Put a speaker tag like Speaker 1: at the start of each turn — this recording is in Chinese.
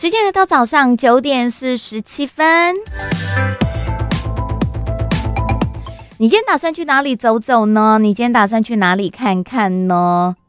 Speaker 1: 时间来到早上9:47。你今天打算去哪里走走呢？你今天打算去哪里看看呢？